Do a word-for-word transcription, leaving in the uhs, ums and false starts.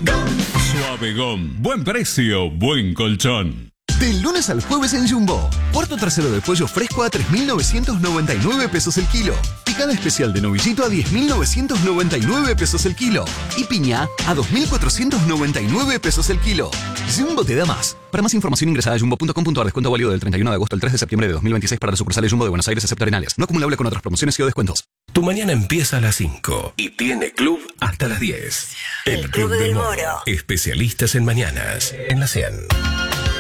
Suave Gom. Buen precio, buen colchón. Del lunes al jueves en Jumbo. Cuarto trasero de pollo fresco a tres mil novecientos noventa y nueve pesos el kilo. Picada especial de novillito a diez mil novecientos noventa y nueve pesos el kilo. Y piña a dos mil cuatrocientos noventa y nueve pesos el kilo. Jumbo te da más. Para más información ingresa a jumbo punto com punto a r. Descuento válido del treinta y uno de agosto al tres de septiembre de dos mil veintiséis para las sucursales Jumbo de Buenos Aires excepto Arenales. No acumulable con otras promociones y o descuentos. Tu mañana empieza a las cinco y tiene club hasta las diez. El, El Club, Club del Moro. Especialistas en mañanas. En la cien.